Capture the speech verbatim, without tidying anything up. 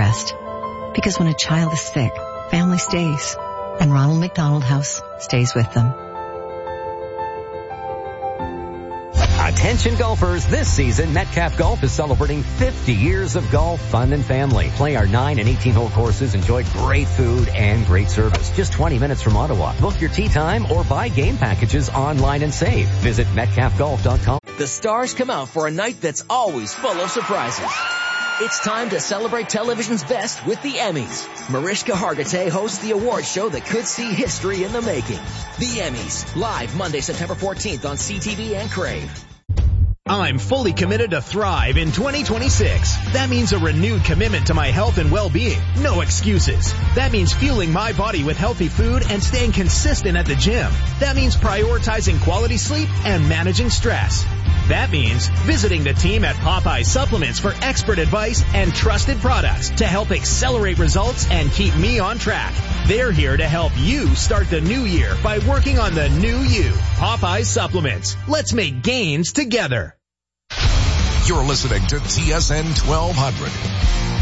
rest. Because when a child is sick, family stays. And Ronald McDonald House stays with them. Attention golfers, this season Metcalf Golf is celebrating fifty years of golf, fun, and family. Play our nine and eighteen hole courses, enjoy great food and great service. Just twenty minutes from Ottawa. Book your tee time or buy game packages online and save. Visit metcalf golf dot com. The stars come out for a night that's always full of surprises. It's time to celebrate television's best with the Emmys. Mariska Hargitay hosts the award show that could see history in the making. The Emmys, live Monday, September fourteenth on C T V and Crave. I'm fully committed to thrive in twenty twenty-six. That means a renewed commitment to my health and well-being. No excuses. That means fueling my body with healthy food and staying consistent at the gym. That means prioritizing quality sleep and managing stress. That means visiting the team at Popeye Supplements for expert advice and trusted products to help accelerate results and keep me on track. They're here to help you start the new year by working on the new you. Popeye Supplements. Let's make gains together. You're listening to T S N twelve hundred.